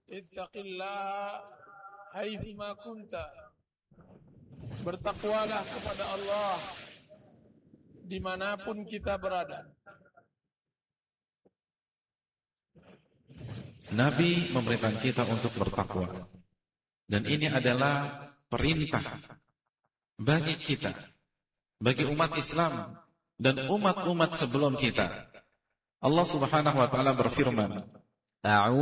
ittaqillaha haitsuma kunta. Bertakwalah kepada Allah dimanapun kita berada. Nabi memerintahkan kita untuk bertakwa. Dan ini adalah perintah bagi kita, bagi umat Islam dan umat-umat sebelum kita. Allah Subhanahu wa taala berfirman,